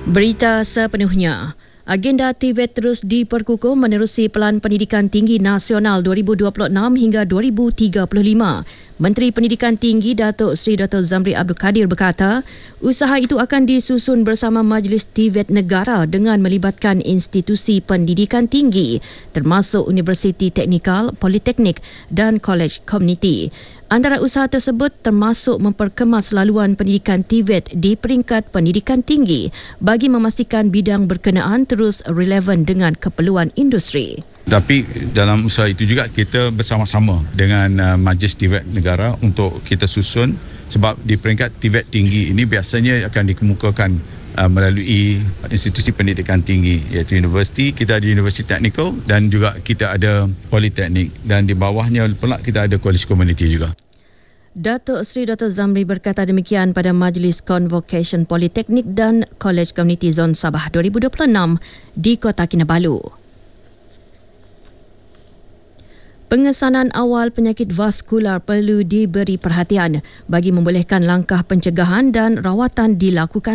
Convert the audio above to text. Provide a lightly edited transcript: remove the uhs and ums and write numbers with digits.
Berita sepenuhnya. Agenda TVET terus diperkukuh menerusi Pelan Pendidikan Tinggi Nasional 2026 hingga 2035. Menteri Pendidikan Tinggi Datuk Seri Dr. Zamri Abdul Kadir berkata, usaha itu akan disusun bersama Majlis TVET Negara dengan melibatkan institusi pendidikan tinggi termasuk Universiti Teknikal, Politeknik dan Kolej Komuniti. Antara usaha tersebut termasuk memperkemas laluan pendidikan TVET di peringkat pendidikan tinggi bagi memastikan bidang berkenaan terus relevan dengan keperluan industri. Tapi dalam usaha itu juga kita bersama-sama dengan Majlis TVET Negara untuk kita susun, sebab di peringkat TVET tinggi ini biasanya akan dikemukakan melalui institusi pendidikan tinggi iaitu universiti. Kita ada Universiti Teknikal dan juga kita ada Politeknik, dan di bawahnya pula kita ada Kolej Komuniti juga. Datuk Seri Dr. Zamri berkata demikian pada Majlis Convocation Politeknik dan Kolej Komuniti Zon Sabah 2026 di Kota Kinabalu. Pengesanan awal penyakit vaskular perlu diberi perhatian bagi membolehkan langkah pencegahan dan rawatan dilakukan